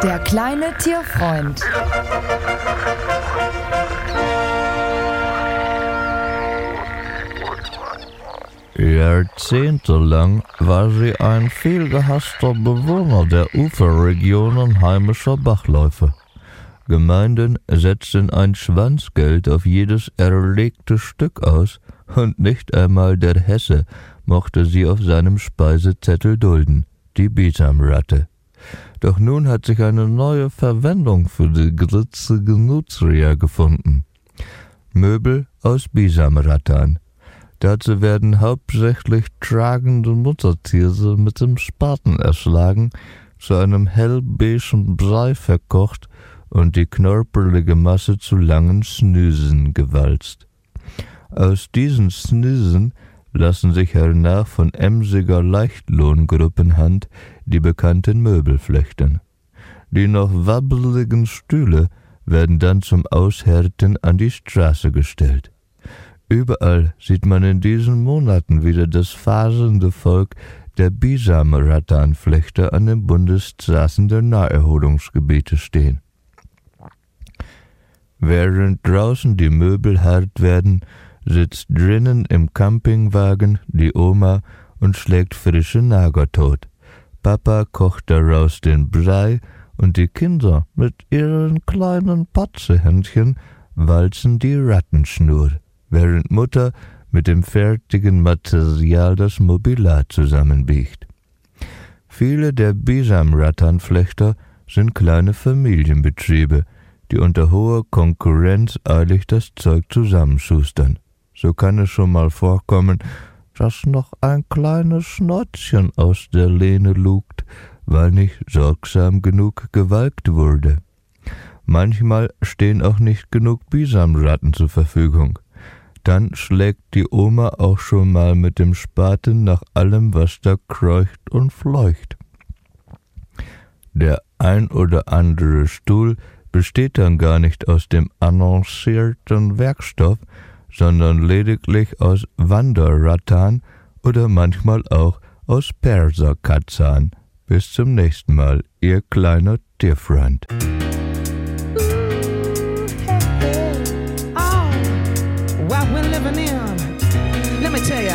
Der kleine Tierfreund. Jahrzehntelang war sie ein vielgehasster Bewohner der Uferregionen heimischer Bachläufe. Gemeinden setzten ein Schwanzgeld auf jedes erlegte Stück aus, und nicht einmal der Hesse mochte sie auf seinem Speisezettel dulden, die Bisamratte. Doch nun hat sich eine neue Verwendung für die gritzige Nutria gefunden. Möbel aus Bisamrattan. Dazu werden hauptsächlich tragende Muttertiere mit dem Spaten erschlagen, zu einem hellbeigen Brei verkocht und die knorpelige Masse zu langen Snüsen gewalzt. Aus diesen Snüsen lassen sich hernach von emsiger Leichtlohngruppenhand die bekannten Möbel flechten. Die noch wabbeligen Stühle werden dann zum Aushärten an die Straße gestellt. Überall sieht man in diesen Monaten wieder das faselnde Volk der Bisamrattanflechter an den Bundesstraßen der Naherholungsgebiete stehen. Während draußen die Möbel hart werden, sitzt drinnen im Campingwagen die Oma und schlägt frische Nagertot. Papa kocht daraus den Brei und die Kinder mit ihren kleinen Patzehändchen walzen die Rattenschnur, während Mutter mit dem fertigen Material das Mobiliar zusammenbiegt. Viele der Bisamrattanflechter sind kleine Familienbetriebe, die unter hoher Konkurrenz eilig das Zeug zusammenschustern. So kann es schon mal vorkommen, dass noch ein kleines Schnotzchen aus der Lehne lugt, weil nicht sorgsam genug gewalkt wurde. Manchmal stehen auch nicht genug Bisamratten zur Verfügung. Dann schlägt die Oma auch schon mal mit dem Spaten nach allem, was da kreucht und fleucht. Der ein oder andere Stuhl besteht dann gar nicht aus dem annoncierten Werkstoff, sondern lediglich aus Wanderrattan oder manchmal auch aus Perserkatzan. Bis zum nächsten Mal, Ihr kleiner Tierfreund.